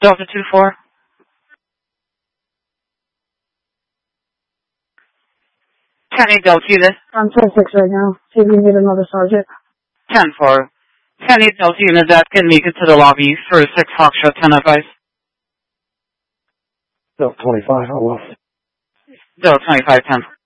Delta 2-4. 10-8 Delta Unit. I'm 4-6 right now. See if we can get another sergeant. 10-4. 10-8 Delta Unit, that can make it to the lobby for 6 Foxtrot 10 advice. Delta 25, how well? Delta 25, 10.